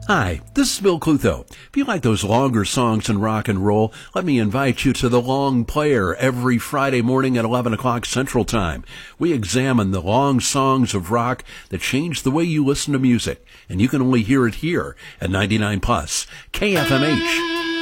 Hi, this is Bill Clutho. If you like those longer songs in rock and roll, let me invite you to The Long Player every Friday morning at 11 o'clock Central Time. We examine the long songs of rock that change the way you listen to music, and you can only hear it here at 99 Plus KFMH.